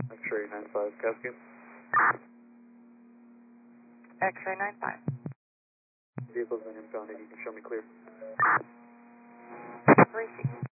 X-ray 95, Cascade. X-ray 95. Vehicle's been impounded, you can show me clear. Received.